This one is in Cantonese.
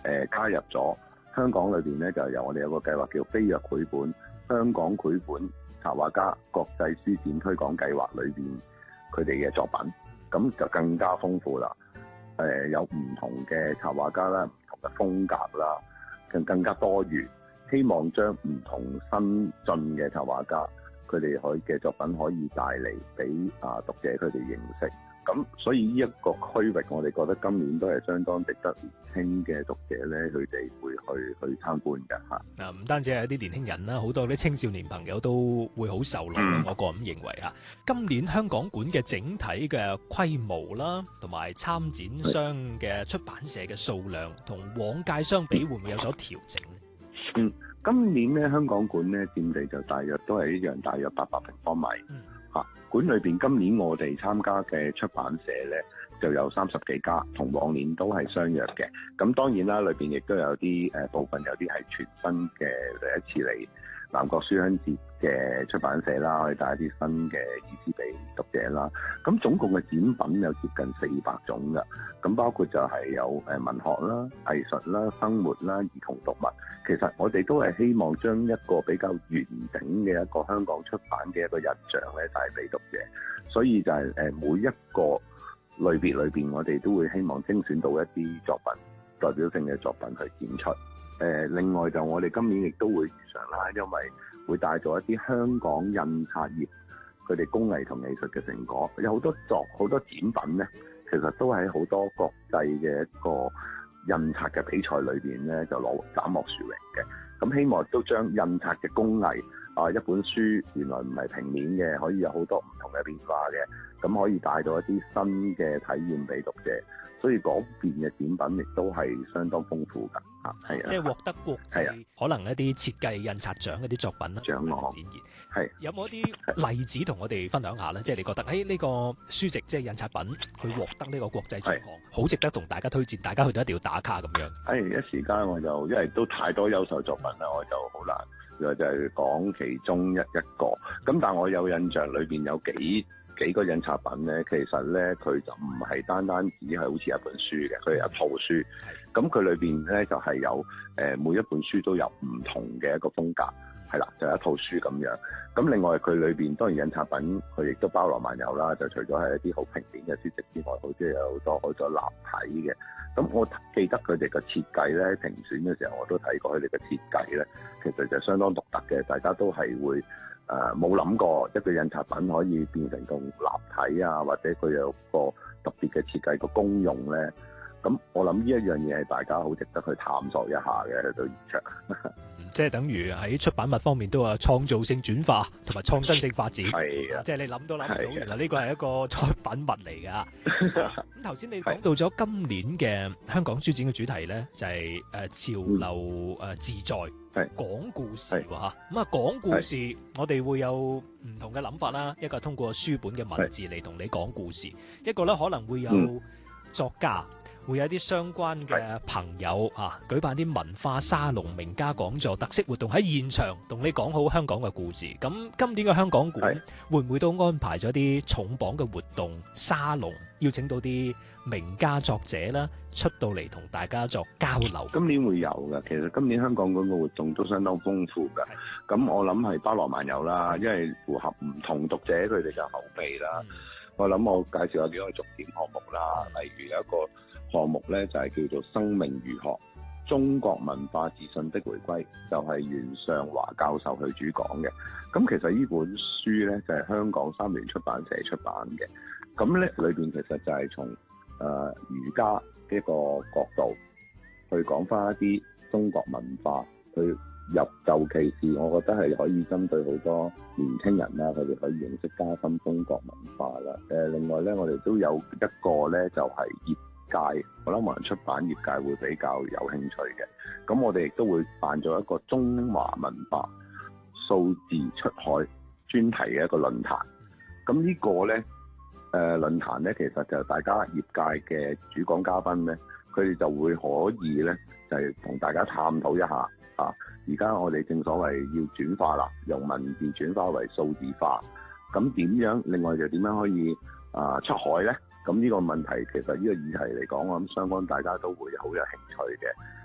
加入咗香港裏邊咧，就由我哋有個計劃叫飛躍繪本香港繪本插畫家國際書展推廣計劃裏邊佢哋嘅作品，咁就更加豐富啦。有唔同嘅插畫家啦，唔同嘅風格啦，更加多元。希望將唔同新進嘅插畫家佢哋嘅作品可以帶嚟俾讀者佢哋認識。咁所以呢一個區域，我哋覺得今年都係相當值得年輕嘅讀者咧，佢哋會去參觀嘅嚇。 唔單止係一啲年輕人啦，好多啲青少年朋友都會好受落。我個人咁認為啊，今年香港館嘅整體嘅規模啦，同埋參展商嘅出版社嘅數量，同往屆相比，會唔會有所調整？ 今年咧香港館咧佔地就大約都係一樣，大約800平方米。館裏邊今年我哋參加嘅出版社咧就有30幾家，同往年都係相若嘅。咁當然啦，裏邊亦都有啲部分有啲係全新嘅第一次嚟南國書香節嘅出版社啦，可以帶一啲新嘅意思俾讀者啦。咁總共嘅展品有接近400種㗎，咁包括就係有文學啦、藝術啦、生活啦、兒童讀物。其實我哋都係希望將一個比較完整嘅一個香港出版嘅一個印象咧帶俾讀者，所以就係每一個類別裏邊，我哋都會希望精選到一啲作品代表性嘅作品去展出。另外就我哋今年亦都會如常啦，因為會帶咗一啲香港印刷業佢哋工藝同藝術嘅成果，有好多展品咧，其實都喺好多國際嘅一個印刷嘅比賽裏邊咧就攞斬獲殊榮嘅。咁希望都將印刷嘅工藝一本書原來唔係平面嘅，可以有好多唔同嘅變化嘅，咁可以帶到一啲新嘅體驗俾讀者。所以嗰邊嘅展品亦都係相當豐富㗎，係啊， 即係獲得國際可能一啲設計印刷獎嗰啲作品啦， 獎項展現。係有冇一啲例子同我哋分享下咧？即係你覺得呢個書籍即係印刷品，佢獲得呢個國際獎項，好值得同大家推薦，大家去到一定要打卡咁樣。 一時間我就因為都太多優秀作品啦，我就好難，就係講其中一個。咁但係我有印象裏邊有幾個印刷品咧，其實咧佢就唔係單只係好似一本書嘅，佢係一套書。咁佢裏邊咧就係有每一本書都有唔同嘅一個風格，係啦，就一套書咁樣。咁另外佢裏邊當然印刷品佢亦都包羅萬有啦，就除咗係一啲好平面嘅書籍之外，好似有好多立體嘅。咁我記得佢哋嘅設計咧，評選嘅時候我都睇過佢哋嘅設計咧，其實就相當獨特嘅，大家都係會冇諗過一個印刷品可以變成咁立體啊，或者佢有個特別嘅設計個功用咧。咁我諗呢一樣嘢係大家好值得去探索一下嘅，去到現場。 即係等於喺出版物方面都有創造性轉化同埋創新性發展。 係啊， 即係你諗都諗唔到，原來呢個係一個出品物嚟㗎。咁頭先你講到咗今年嘅香港書展嘅主題咧，就係潮流自在，講故事喎嚇。咁啊講故事，我哋會有唔同嘅諗法啦。一個係通過書本嘅文字嚟同你講故事，一個咧可能會有作家。會有啲相關嘅朋友舉辦啲文化沙龍、名家講座、特色活動喺現場同你講好香港嘅故事。咁今年嘅香港館會唔會都安排咗啲重磅嘅活動沙龍，邀請到啲名家作者啦出到嚟同大家作交流？今年會有嘅，其實今年香港館嘅活動都相當豐富嘅。咁我諗係包羅萬有啦，因為符合唔同讀者佢哋嘅口味啦。我諗我介紹下幾個重點項目啦，例如有一個項目咧就係叫做生命如學，中國文化自信的回歸，就係袁尚華教授去主講嘅。咁其實呢本書咧就係香港三聯出版社出版嘅。咁咧裏邊其實就係從儒家一個角度去講翻一啲中國文化，去尤其是我覺得係可以針對好多年輕人啦，佢哋可以認識加深中國文化啦。另外咧我哋都有一個咧就係業界，我諗可能出版業界會比較有興趣嘅。咁我哋亦都會辦咗一個中華文化數字出海專題嘅一個論壇。咁呢個咧論壇咧，其實就大家業界嘅主講嘉賓咧，佢哋就會可以咧就係同大家探討一下而家我哋正所謂要轉化啦，由文字轉化為數字化。咁點樣？另外就點樣可以出海咧？咁呢個問題其實呢個議題嚟講，我諗相關大家都會好有興趣嘅。